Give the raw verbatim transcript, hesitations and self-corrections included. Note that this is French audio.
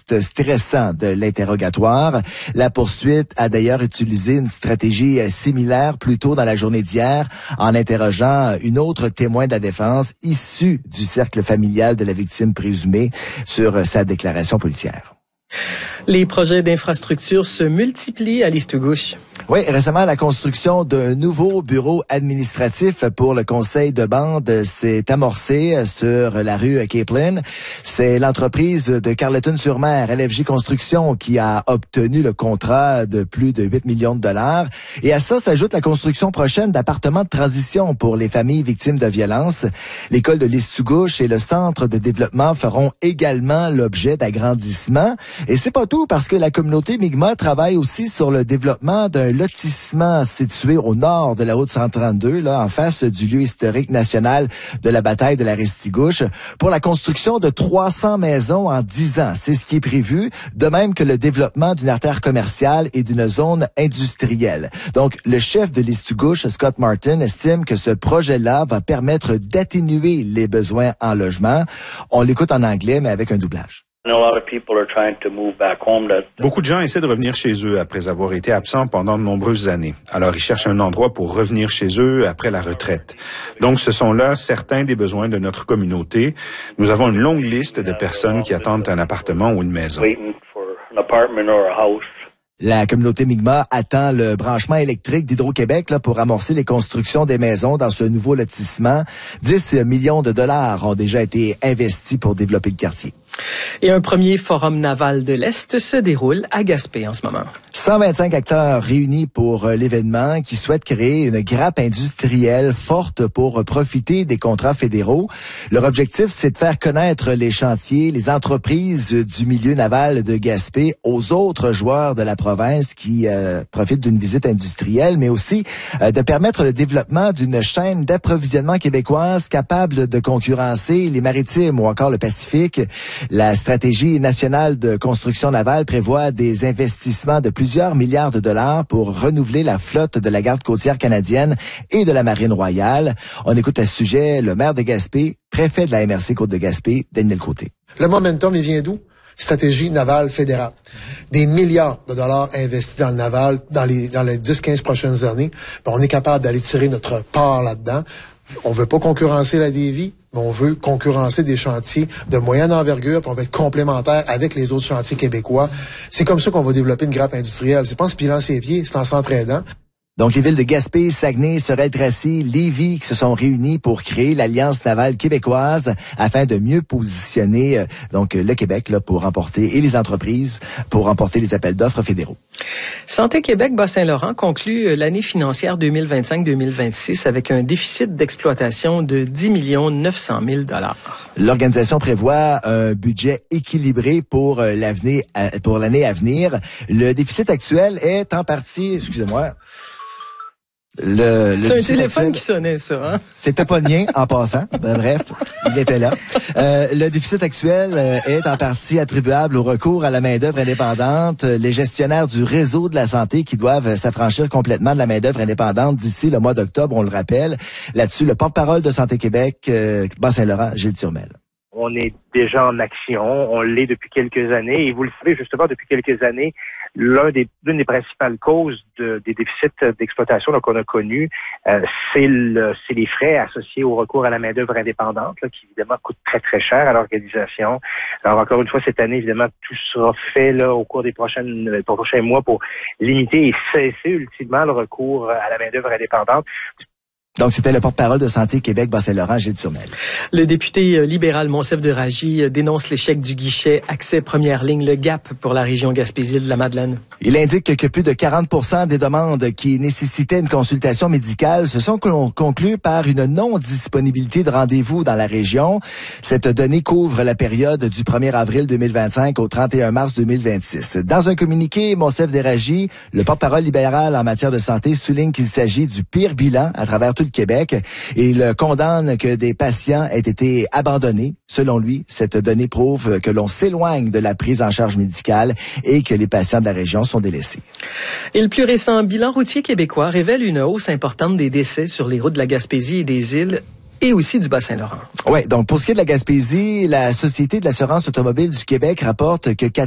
contexte stressant de l'interrogatoire. La poursuite a d'ailleurs utilisé une stratégie similaire plus tôt dans la journée d'hier en interrogeant une autre témoin de la défense issue du cercle familial de la victime présumée sur sa déclaration policière. Les projets d'infrastructure se multiplient à l'East-Gouche. Oui, récemment, la construction d'un nouveau bureau administratif pour le conseil de bande s'est amorcée sur la rue Capeland. C'est l'entreprise de Carleton-sur-Mer, L F J Construction, qui a obtenu le contrat de plus de huit millions de dollars. Et à ça s'ajoute la construction prochaine d'appartements de transition pour les familles victimes de violences. L'école de l'East-Gouche et le centre de développement feront également l'objet d'agrandissements. Et c'est pas tout, parce que la communauté Mi'kmaq travaille aussi sur le développement d'un lotissement situé au nord de la route cent trente-deux, là, en face du lieu historique national de la bataille de la Restigouche, pour la construction de trois cents maisons en dix ans. C'est ce qui est prévu, de même que le développement d'une artère commerciale et d'une zone industrielle. Donc, le chef de l'East-Gouche, Scott Martin, estime que ce projet-là va permettre d'atténuer les besoins en logement. On l'écoute en anglais, mais avec un doublage. Beaucoup de gens essaient de revenir chez eux après avoir été absents pendant de nombreuses années. Alors, ils cherchent un endroit pour revenir chez eux après la retraite. Donc, ce sont là certains des besoins de notre communauté. Nous avons une longue liste de personnes qui attendent un appartement ou une maison. La communauté Mi'kmaq attend le branchement électrique d'Hydro-Québec là, pour amorcer les constructions des maisons dans ce nouveau lotissement. dix millions de dollars ont déjà été investis pour développer le quartier. Et un premier forum naval de l'Est se déroule à Gaspé en ce moment. cent vingt-cinq acteurs réunis pour l'événement qui souhaitent créer une grappe industrielle forte pour profiter des contrats fédéraux. Leur objectif, c'est de faire connaître les chantiers, les entreprises du milieu naval de Gaspé aux autres joueurs de la province qui euh, profitent d'une visite industrielle, mais aussi euh, de permettre le développement d'une chaîne d'approvisionnement québécoise capable de concurrencer les maritimes ou encore le Pacifique. La stratégie nationale de construction navale prévoit des investissements de plusieurs milliards de dollars pour renouveler la flotte de la garde côtière canadienne et de la marine royale. On écoute à ce sujet le maire de Gaspé, préfet de la M R C Côte de Gaspé, Daniel Côté. Le momentum, il vient d'où? Stratégie navale fédérale. Des milliards de dollars investis dans le naval dans les, dans les dix quinze prochaines années. Ben, on est capable d'aller tirer notre part là-dedans. On veut pas concurrencer la Davie, mais on veut concurrencer des chantiers de moyenne envergure, puis on va être complémentaire avec les autres chantiers québécois. C'est comme ça qu'on va développer une grappe industrielle. C'est pas en se pilant ses pieds, c'est en s'entraidant. Donc, les villes de Gaspé, Saguenay, Sorel-Tracy, Lévis qui se sont réunies pour créer l'Alliance navale québécoise afin de mieux positionner euh, donc le Québec là, pour remporter, et les entreprises, pour remporter les appels d'offres fédéraux. Santé Québec Bas-Saint-Laurent conclut l'année financière deux mille vingt-cinq deux mille vingt-six avec un déficit d'exploitation de dix millions neuf cent mille dollars. L'organisation prévoit un budget équilibré pour l'avenir, pour l'année à venir. Le déficit actuel est en partie, excusez-moi, Le, c'est le un téléphone actuel, qui sonnait, ça. Hein? C'était pas le mien, en passant. Ben, bref, il était là. Euh, le déficit actuel euh, est en partie attribuable au recours à la main-d'œuvre indépendante. Les gestionnaires du réseau de la santé qui doivent s'affranchir complètement de la main-d'œuvre indépendante d'ici le mois d'octobre, on le rappelle. Là-dessus, le porte-parole de Santé Québec, euh, Bas-Saint-Laurent, Gilles Turmel. On est déjà en action, on l'est depuis quelques années, et vous le savez justement depuis quelques années, l'un des l'une des principales causes de, des déficits d'exploitation qu'on a connus, euh, c'est le c'est les frais associés au recours à la main-d'œuvre indépendante, là, qui évidemment coûtent très très cher à l'organisation. Alors encore une fois, cette année, évidemment, tout sera fait là au cours des prochaines des prochains mois pour limiter et cesser ultimement le recours à la main-d'œuvre indépendante. Donc, c'était le porte-parole de Santé Québec, Bas-Saint-Laurent, Gilles Turmel. Le député libéral Monsef de Ragy dénonce l'échec du guichet accès première ligne, le G A P, pour la région Gaspésie de la Madeleine. Il indique que plus de quarante pour cent des demandes qui nécessitaient une consultation médicale se sont conclues par une non-disponibilité de rendez-vous dans la région. Cette donnée couvre la période du premier avril deux mille vingt-cinq au trente et un mars deux mille vingt-six. Dans un communiqué, Monsef de Ragy, le porte-parole libéral en matière de santé, souligne qu'il s'agit du pire bilan à travers tout le Québec et il condamne que des patients aient été abandonnés. Selon lui, cette donnée prouve que l'on s'éloigne de la prise en charge médicale et que les patients de la région sont délaissés. Et le plus récent bilan routier québécois révèle une hausse importante des décès sur les routes de la Gaspésie et des îles et aussi du Bas-Saint-Laurent. Oui, donc pour ce qui est de la Gaspésie, la Société de l'assurance automobile du Québec rapporte que